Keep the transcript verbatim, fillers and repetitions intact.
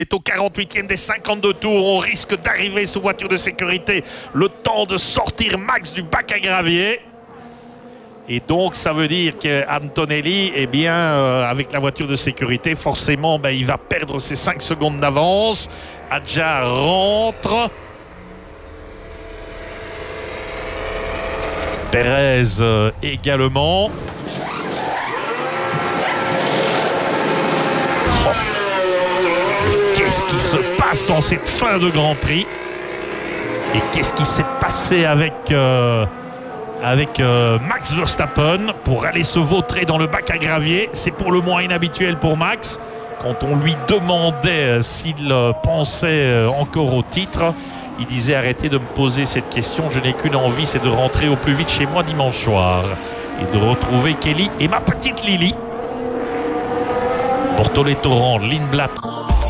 Est au quarante-huitième des cinquante-deux tours, on risque d'arriver sous voiture de sécurité, le temps de sortir Max du bac à gravier. Et donc ça veut dire qu'Antonelli, eh bien, euh, avec la voiture de sécurité, forcément, ben, il va perdre ses cinq secondes d'avance. Adja rentre. Perez euh, également. Oh. Qu'est-ce qui se passe dans cette fin de Grand Prix? Et qu'est-ce qui s'est passé avec, euh, avec euh, Max Verstappen pour aller se vautrer dans le bac à gravier? C'est pour le moins inhabituel pour Max. Quand on lui demandait euh, s'il euh, pensait euh, encore au titre, il disait: arrêtez de me poser cette question, je n'ai qu'une envie, c'est de rentrer au plus vite chez moi dimanche soir et de retrouver Kelly et ma petite Lily. Bortoleto Rand, Lindblad.